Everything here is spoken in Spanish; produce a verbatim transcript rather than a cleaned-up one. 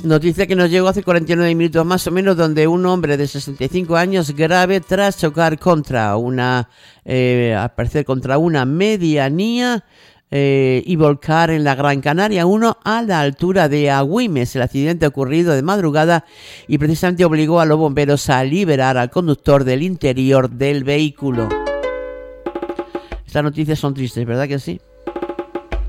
Noticia que nos llegó hace cuarenta y nueve minutos más o menos, donde un hombre de sesenta y cinco años grave tras chocar contra una, eh, al parecer contra una medianía eh, y volcar en la Gran Canaria uno a la altura de Agüimes. El accidente ocurrido de madrugada y precisamente obligó a los bomberos a liberar al conductor del interior del vehículo. Estas noticias son tristes, ¿verdad que sí?